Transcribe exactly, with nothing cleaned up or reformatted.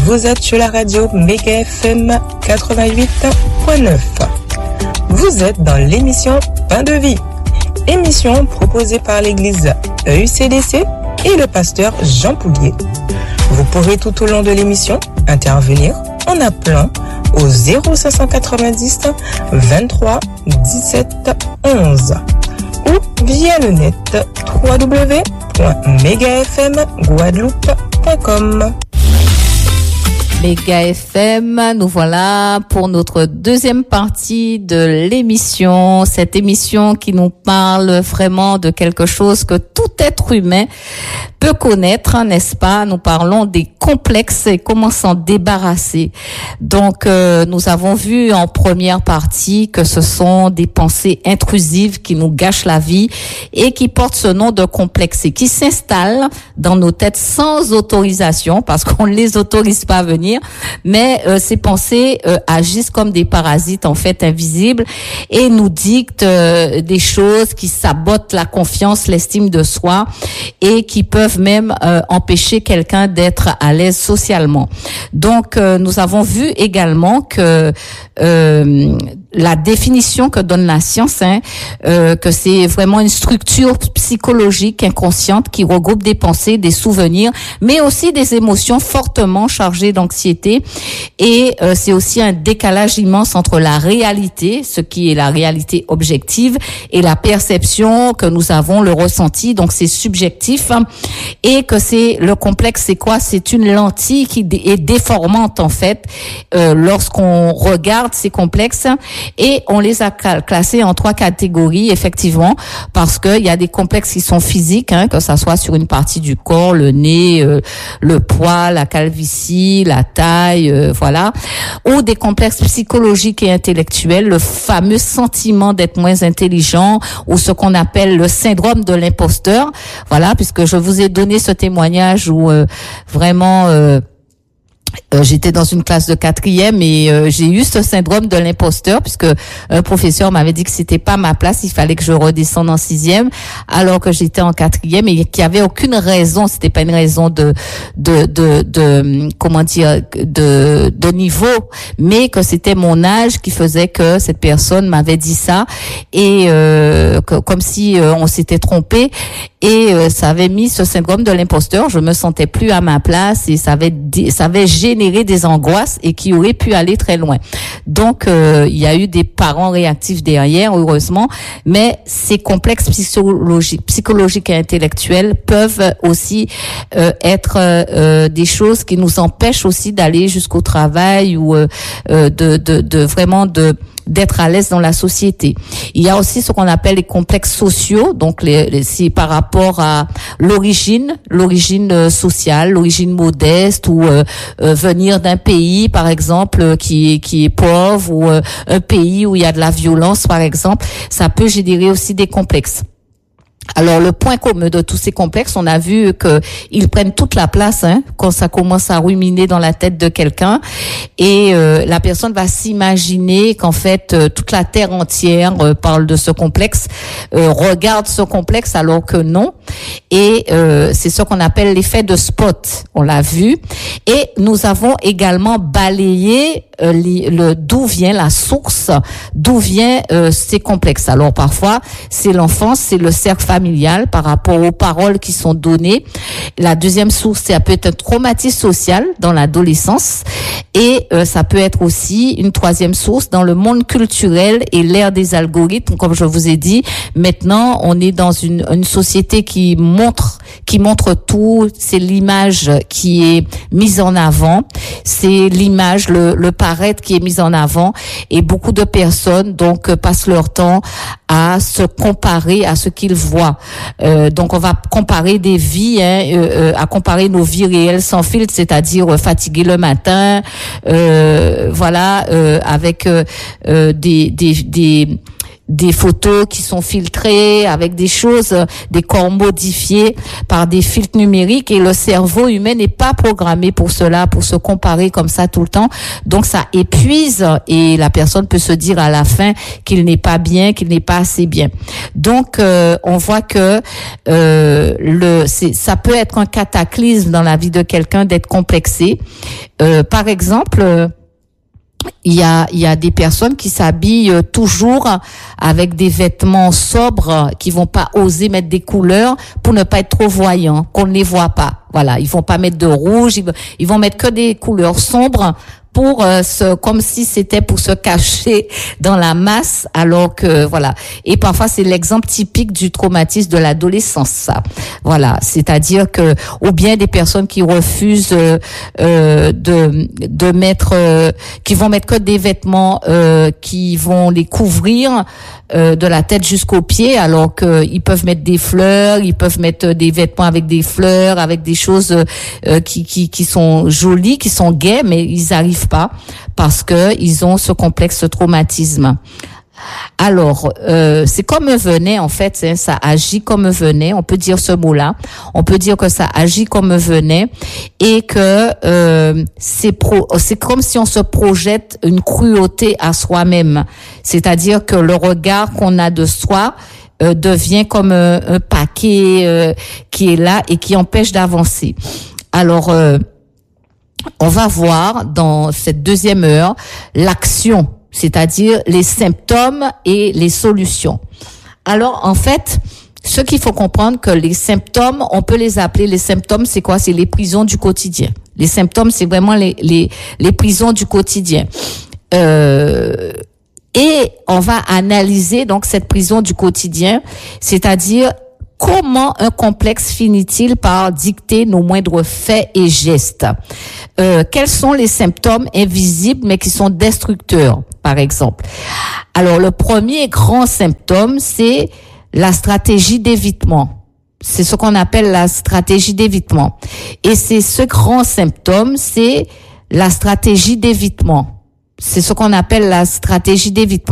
vous êtes sur la radio Méga F M quatre-vingt-huit point neuf. Vous êtes dans l'émission Pain de Vie, émission proposée par l'église E U C D C et le pasteur Jean Poulier. Vous pourrez tout au long de l'émission intervenir en appelant au zéro cinq cent quatre-vingt-dix vingt-trois dix-sept onze ou via le net w w w point mega f m guadeloupe point com. Méga F M, nous voilà pour notre deuxième partie de l'émission. Cette émission qui nous parle vraiment de quelque chose que tout être humain peut connaître, n'est-ce pas? Nous parlons des complexes et comment s'en débarrasser. Donc, euh, nous avons vu en première partie que ce sont des pensées intrusives qui nous gâchent la vie et qui portent ce nom de complexe et qui s'installent dans nos têtes sans autorisation parce qu'on ne les autorise pas à venir. Mais euh, ces pensées euh, agissent comme des parasites en fait invisibles et nous dictent euh, des choses qui sabotent la confiance, l'estime de soi et qui peuvent même euh, empêcher quelqu'un d'être à l'aise socialement. Donc euh, nous avons vu également que euh, la définition que donne la science, hein, euh, que c'est vraiment une structure psychologique inconsciente qui regroupe des pensées, des souvenirs, mais aussi des émotions fortement chargées d'anxiété. Et euh, c'est aussi un décalage immense entre la réalité, ce qui est la réalité objective, et la perception que nous avons, le ressenti. Donc c'est subjectif. Et que c'est le complexe, c'est quoi? C'est une lentille qui est déformante en fait euh, lorsqu'on regarde ces complexes. Et on les a classés en trois catégories, effectivement, parce que il y a des complexes qui sont physiques, hein, que ça soit sur une partie du corps, le nez, euh, le poids, la calvitie, la taille, euh, voilà, ou des complexes psychologiques et intellectuels, le fameux sentiment d'être moins intelligent, ou ce qu'on appelle le syndrome de l'imposteur, voilà, puisque je vous ai donné ce témoignage où euh, vraiment euh, Euh, j'étais dans une classe de quatrième et euh, j'ai eu ce syndrome de l'imposteur puisque un professeur m'avait dit que c'était pas ma place, il fallait que je redescende en sixième alors que j'étais en quatrième et qu'il y avait aucune raison, c'était pas une raison de de de, de comment dire de de niveau, mais que c'était mon âge qui faisait que cette personne m'avait dit ça et euh, que, comme si euh, on s'était trompé et euh, ça avait mis ce syndrome de l'imposteur, je me sentais plus à ma place et ça avait ça avait générer des angoisses et qui auraient pu aller très loin. Donc, euh, il y a eu des parents réactifs derrière, heureusement, mais ces complexes psychologiques, psychologiques et intellectuels peuvent aussi euh, être euh, des choses qui nous empêchent aussi d'aller jusqu'au travail ou euh, de, de, de vraiment de d'être à l'aise dans la société. Il y a aussi ce qu'on appelle les complexes sociaux, donc les, les, c'est par rapport à l'origine, l'origine euh, sociale, l'origine modeste ou euh, euh, venir d'un pays, par exemple, euh, qui est qui est pauvre ou euh, un pays où il y a de la violence, par exemple, ça peut générer aussi des complexes. Alors le point commun de tous ces complexes, on a vu que ils prennent toute la place hein, quand ça commence à ruminer dans la tête de quelqu'un et euh, la personne va s'imaginer qu'en fait euh, toute la terre entière euh, parle de ce complexe, euh, regarde ce complexe alors que non. Et euh, c'est ce qu'on appelle l'effet de spot. On l'a vu et nous avons également balayé euh, les, le d'où vient la source, d'où vient euh, ces complexes. Alors parfois c'est l'enfance, c'est le cercle familial par rapport aux paroles qui sont données. La deuxième source, ça peut être un traumatisme social dans l'adolescence et euh, ça peut être aussi une troisième source dans le monde culturel et l'ère des algorithmes. Comme je vous ai dit, maintenant on est dans une, une société qui montre qui montre tout, c'est l'image qui est mise en avant, c'est l'image, le, le paraître qui est mis en avant et beaucoup de personnes donc passent leur temps à se comparer à ce qu'ils voient. Euh, donc on va comparer des vies, hein, euh, euh, à comparer nos vies réelles sans filtre, c'est-à-dire euh, fatigué le matin, euh, voilà, euh, avec euh, euh, des des des des photos qui sont filtrées avec des choses, des corps modifiés par des filtres numériques, et le cerveau humain n'est pas programmé pour cela, pour se comparer comme ça tout le temps. Donc ça épuise et la personne peut se dire à la fin qu'il n'est pas bien, qu'il n'est pas assez bien. Donc euh, on voit que euh, le c'est, ça peut être un cataclysme dans la vie de quelqu'un d'être complexé. Euh, par exemple, euh, Il y a, il y a des personnes qui s'habillent toujours avec des vêtements sobres, qui vont pas oser mettre des couleurs pour ne pas être trop voyants, qu'on ne les voit pas. Voilà, ils vont pas mettre de rouge, ils, ils vont mettre que des couleurs sombres pour euh, se, comme si c'était pour se cacher dans la masse, alors que voilà. Et parfois c'est l'exemple typique du traumatisme de l'adolescence, ça. Voilà, c'est-à-dire que ou bien des personnes qui refusent euh, euh, de de mettre, euh, qui vont mettre que des vêtements euh, qui vont les couvrir euh, de la tête jusqu'aux pieds, alors que ils peuvent mettre des fleurs, ils peuvent mettre des vêtements avec des fleurs, avec des choses euh, qui qui qui sont jolies, qui sont gaies, mais ils arrivent pas parce que ils ont ce complexe traumatisme. Alors, euh, c'est comme un venin, en fait, hein, ça agit comme un venin, on peut dire ce mot-là, on peut dire que ça agit comme un venin, et que euh, c'est pro, c'est comme si on se projette une cruauté à soi-même, c'est-à-dire que le regard qu'on a de soi euh, devient comme un, un paquet euh, qui est là et qui empêche d'avancer. Alors, euh, on va voir dans cette deuxième heure l'action, c'est-à-dire les symptômes et les solutions. Alors, en fait, ce qu'il faut comprendre, que les symptômes, on peut les appeler, les symptômes, c'est quoi? C'est les prisons du quotidien. Les symptômes, c'est vraiment les, les, les prisons du quotidien. Euh, et on va analyser, donc, cette prison du quotidien, c'est-à-dire comment un complexe finit-il par dicter nos moindres faits et gestes? Euh, quels sont les symptômes invisibles mais qui sont destructeurs, par exemple? Alors, le premier grand symptôme, c'est la stratégie d'évitement. C'est ce qu'on appelle la stratégie d'évitement. Et c'est ce grand symptôme, c'est la stratégie d'évitement. C'est ce qu'on appelle la stratégie d'évitement.